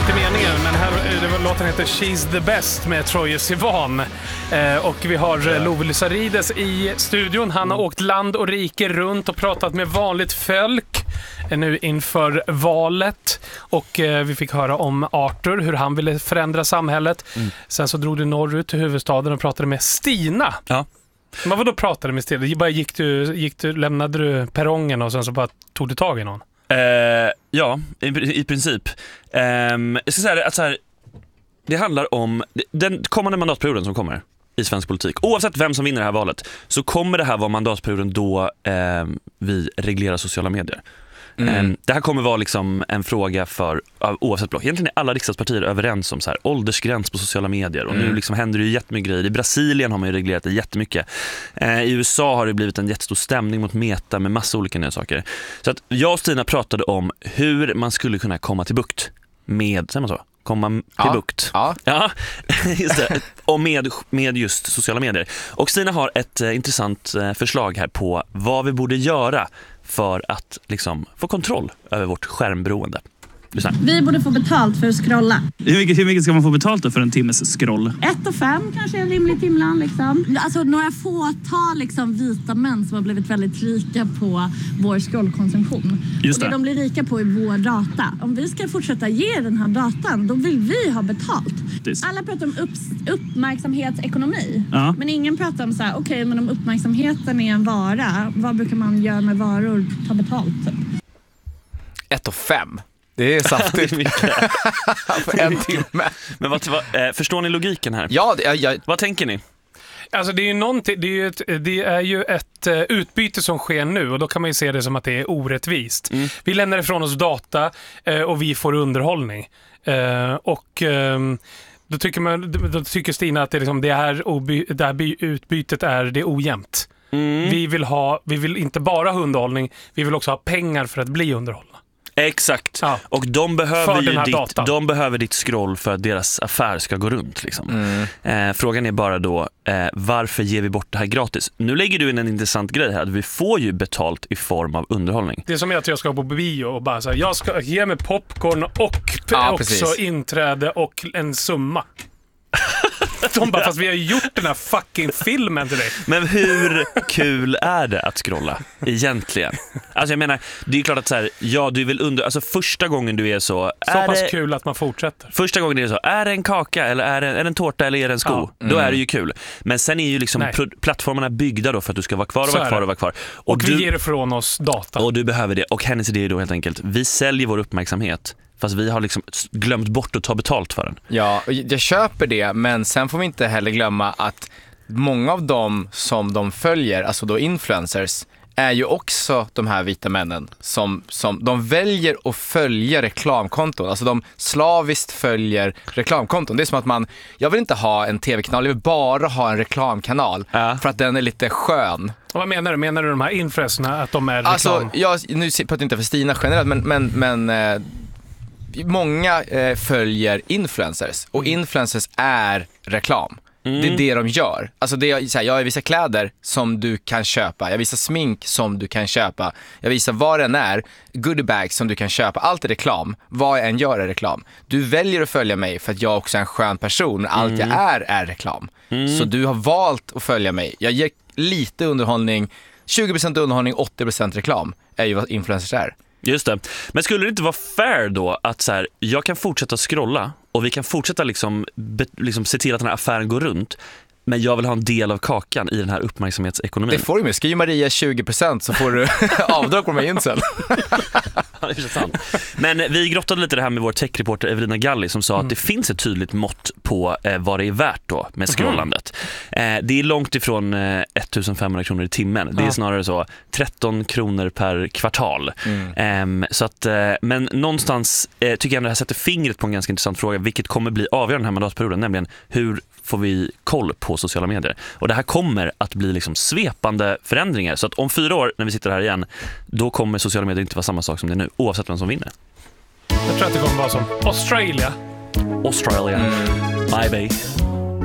inte meningen, men låten heter She's the Best med Troye Sivan. Och vi har Love Lysarides i studion. Han har åkt land och rike runt och pratat med vanligt folk nu inför valet. Och vi fick höra om Arthur, hur han ville förändra samhället. Sen så drog du norrut till huvudstaden och pratade med Stina. Ja. Men vad då pratade med Stina? Bara lämnade du perrongen och sen så bara tog du tag i någon? Ja, i princip. Jag ska säga att så här, det handlar om den kommande mandatperioden som kommer i svensk politik. Oavsett vem som vinner det här valet så kommer det här vara mandatperioden då vi reglerar sociala medier. Det här kommer vara liksom en fråga för oavsett block. Egentligen är alla riksdagspartier överens om så här, åldersgräns på sociala medier. Och nu liksom händer det ju jättemycket grejer. I Brasilien har man ju reglerat det jättemycket. I USA har det blivit en jättestor stämning mot Meta med massa olika nya saker. Så att jag och Stina pratade om hur man skulle kunna komma till bukt med, säger man så? Komma till bukt. Ja, just det. Och med just sociala medier. Och Stina har ett intressant förslag här på vad vi borde göra för att liksom få kontroll över vårt skärmberoende. Lyssna. Vi borde få betalt för att scrolla. Hur mycket ska man få betalt då för en timmes scroll? 1,5 kanske är en rimlig timlön liksom. Alltså några fåtal liksom vita män som har blivit väldigt rika på vår scrollkonsumtion. Just det. Och det de blir rika på är vår data. Om vi ska fortsätta ge den här datan, då vill vi ha betalt. Alla pratar om uppmärksamhetsekonomi. Ja. Men ingen pratar om så här, okej, men om uppmärksamheten är en vara, vad brukar man göra med varor? Ta betalt typ. 1,5. Det är saftigt. För en timme. Men förstår ni logiken här? Ja, vad tänker ni? Alltså det är ju någonting, det är ju ett utbyte som sker nu och då kan man ju se det som att det är orättvist. Vi lämnar ifrån oss data och vi får underhållning. Då tycker Stina att det här utbytet är det ojämnt. Vi vill inte bara ha underhållning, vi vill också ha pengar för att bli underhållna. Exakt. Ja. Och de behöver ditt scroll för att deras affär ska gå runt liksom. Frågan är bara då varför ger vi bort det här gratis? Nu lägger du in en intressant grej här, att vi får ju betalt i form av underhållning. Det är som att jag ska på bio och bara så här, jag ska ge mig popcorn och också precis. Inträde och en summa. De bara, fast vi har gjort den här fucking filmen till dig. Men hur kul är det att scrolla egentligen? Alltså jag menar, det är klart att så här, ja, du vill alltså första gången du är så pass kul att man fortsätter. Första gången det är så, är det en kaka eller är det en tårta eller är det en sko? Då är det ju kul. Men sen är ju liksom plattformarna byggda då för att du ska vara kvar och vara kvar. Och vi ger ifrån oss data. Och du behöver det. Och hennes idé är då helt enkelt, vi säljer vår uppmärksamhet. Fast vi har liksom glömt bort att ta betalt för den. Ja, jag köper det, men sen får vi inte heller glömma att många av dem som de följer, alltså då influencers, är ju också de här vita männen som de väljer att följa reklamkonton. Alltså de slaviskt följer reklamkonton. Det är som att jag vill inte ha en tv-kanal, jag vill bara ha en reklamkanal för att den är lite skön. Och vad menar du? Menar du de här influencerna att de är reklam? Alltså, nu pratar jag inte för Stina generellt, men många följer influencers och influencers är reklam. Det är det de gör. Alltså jag visar kläder som du kan köpa. Jag visar smink som du kan köpa. Jag visar vad den är. Goodiebags som du kan köpa. Allt är reklam. Vad jag än gör är reklam. Du väljer att följa mig för att jag också är en skön person. Allt jag är reklam. Så du har valt att följa mig. Jag ger lite underhållning. 20% underhållning, 80% reklam är ju vad influencers är. Just det. Men skulle det inte vara fair då att så här, jag kan fortsätta scrolla och vi kan fortsätta liksom se till att den här affären går runt, men jag vill ha en del av kakan i den här uppmärksamhetsekonomin. Det får du med. Skriv Maria 20% så får du avdrag på mig in sen. Ja, det är sant. Men vi grottade lite det här med vår techreporter Evelina Galli som sa att det finns ett tydligt mått på vad det är värt då med scrollandet. Det är långt ifrån 1500 kronor i timmen. Det är snarare så 13 kronor per kvartal. Så att, men någonstans tycker jag att det här sätter fingret på en ganska intressant fråga, vilket kommer bli avgörande den här mandatperioden, nämligen hur får vi koll på sociala medier. Och det här kommer att bli liksom svepande förändringar. Så att om 4 år, när vi sitter här igen, då kommer sociala medier inte vara samma sak som det är nu, oavsett vem som vinner. Jag tror att det kommer vara som Australia. My baby.